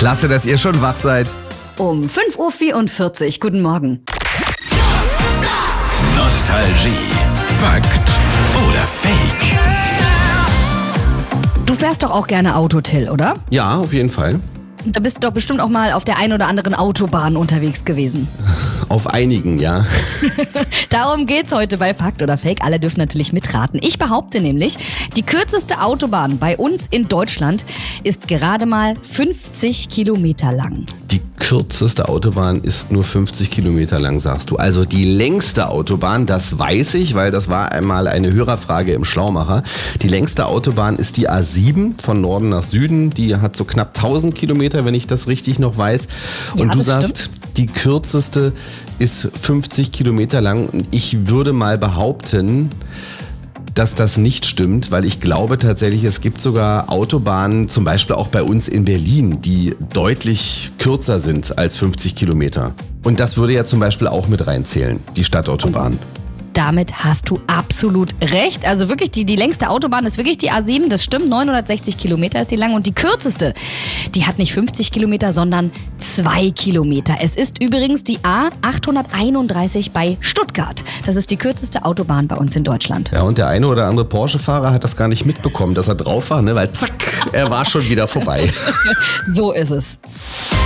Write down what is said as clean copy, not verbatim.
Klasse, dass ihr schon wach seid. Um 5.44 Uhr. Guten Morgen. Nostalgie. Fakt oder Fake? Du fährst doch auch gerne Auto, Till, oder? Ja, auf jeden Fall. Da bist du doch bestimmt auch mal auf der einen oder anderen Autobahn unterwegs gewesen. Auf einigen, ja. Darum geht's heute bei Fakt oder Fake. Alle dürfen natürlich mitraten. Ich behaupte nämlich, die kürzeste Autobahn bei uns in Deutschland ist gerade mal 50 Kilometer lang. Die kürzeste Autobahn ist nur 50 Kilometer lang, sagst du. Also die längste Autobahn, das weiß ich, weil das war einmal eine Hörerfrage im Schlaumacher. Die längste Autobahn ist die A7 von Norden nach Süden. Die hat so knapp 1000 Kilometer, wenn ich das richtig noch weiß. Und Ja, du das sagst, stimmt. die kürzeste ist 50 Kilometer lang. Und ich würde mal behaupten, dass das nicht stimmt, weil ich glaube tatsächlich, es gibt sogar Autobahnen, zum Beispiel auch bei uns in Berlin, die deutlich kürzer sind als 50 Kilometer. Und das würde ja zum Beispiel auch mit reinzählen, die Stadtautobahn. Damit hast du absolut recht. Also wirklich, die längste Autobahn ist wirklich die A7. Das stimmt, 960 Kilometer ist die lang. Und die kürzeste, die hat nicht 50 Kilometer, sondern 2 Kilometer. Es ist übrigens die A831 bei Stuttgart. Das ist die kürzeste Autobahn bei uns in Deutschland. Ja, und der eine oder andere Porsche-Fahrer hat das gar nicht mitbekommen, dass er drauf war, ne? Weil zack, er war schon wieder vorbei. So ist es.